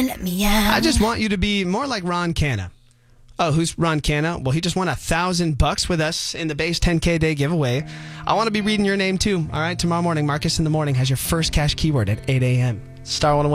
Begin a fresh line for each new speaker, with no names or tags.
let me out.
I just want you to be more like Ron Canna. Oh, who's Ron Canna? Well, he just won $1,000 with us in the base 10K day giveaway. I want to be reading your name too. All right, tomorrow morning, Marcus in the Morning has your first cash keyword at 8 a.m. Star 101.